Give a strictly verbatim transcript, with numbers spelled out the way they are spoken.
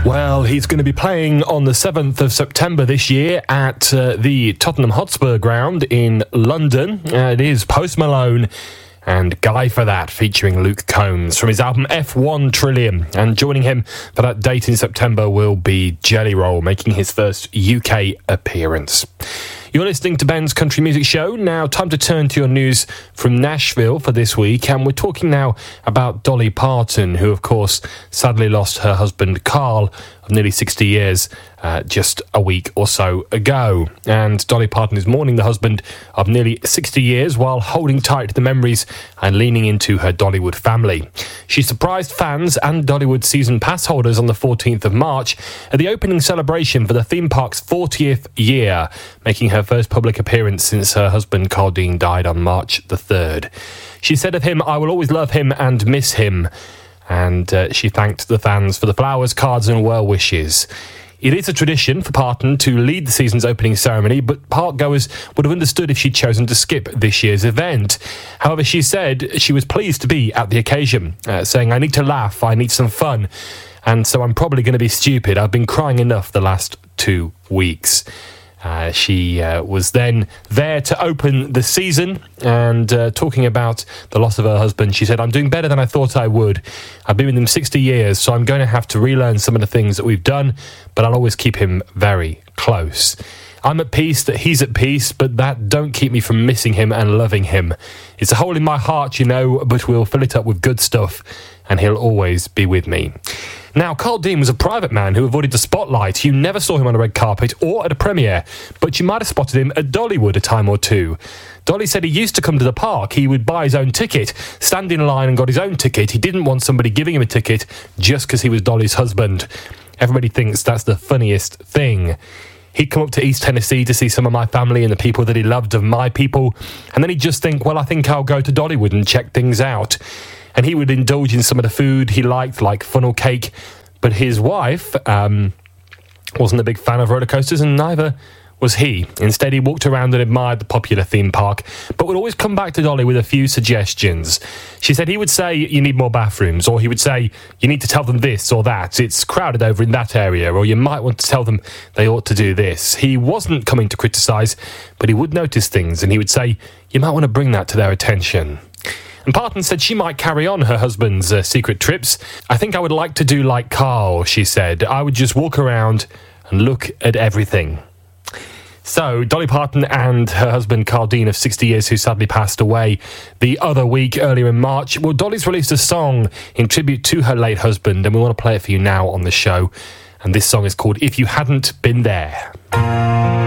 Well, he's going to be playing on the seventh of September this year at uh, the Tottenham Hotspur ground in London. Uh, it is Post Malone and Guy for That, featuring Luke Combs from his album F one Trillion. And joining him for that date in September will be Jelly Roll, making his first U K appearance. You're listening to Ben's Country Music Show. Now, time to turn to your news from Nashville for this week. And we're talking now about Dolly Parton, who, of course, sadly lost her husband, Carl, of nearly sixty years, uh, just a week or so ago. And Dolly Parton is mourning the husband of nearly sixty years while holding tight to the memories and leaning into her Dollywood family. She surprised fans and Dollywood season pass holders on the fourteenth of March at the opening celebration for the theme park's fortieth year, making her first public appearance since her husband Carl Dean died on March the third. She said of him, "I will always love him and miss him." And uh, she thanked the fans for the flowers, cards and well wishes. It is a tradition for Parton to lead the season's opening ceremony, but park goers would have understood if she'd chosen to skip this year's event. However, she said she was pleased to be at the occasion, uh, saying, "I need to laugh, I need some fun, and so I'm probably going to be stupid. I've been crying enough the last two weeks." Uh, she uh, was then there to open the season, and uh, talking about the loss of her husband, she said, "I'm doing better than I thought I would. I've been with him sixty years, so I'm going to have to relearn some of the things that we've done, but I'll always keep him very close. I'm at peace that he's at peace, but that don't keep me from missing him and loving him. It's a hole in my heart, you know, but we'll fill it up with good stuff, and he'll always be with me." Now, Carl Dean was a private man who avoided the spotlight. You never saw him on a red carpet or at a premiere, but you might have spotted him at Dollywood a time or two. Dolly said he used to come to the park. He would buy his own ticket, stand in line and got his own ticket. He didn't want somebody giving him a ticket just because he was Dolly's husband. Everybody thinks that's the funniest thing. He'd come up to East Tennessee to see some of my family and the people that he loved of my people, and then he'd just think, well, I think I'll go to Dollywood and check things out. And he would indulge in some of the food he liked, like funnel cake. But his wife um, wasn't a big fan of roller coasters, and neither was he. Instead, he walked around and admired the popular theme park, but would always come back to Dolly with a few suggestions. She said he would say, "You need more bathrooms," or he would say, "You need to tell them this or that. It's crowded over in that area," or "You might want to tell them they ought to do this." He wasn't coming to criticise, but he would notice things, and he would say, "You might want to bring that to their attention." And Parton said she might carry on her husband's uh, secret trips. "I think I would like to do like Carl," she said. "I would just walk around and look at everything." So, Dolly Parton and her husband Carl Dean of sixty years, who sadly passed away the other week, earlier in March. Well, Dolly's released a song in tribute to her late husband, and we want to play it for you now on the show. And this song is called If You Hadn't Been There.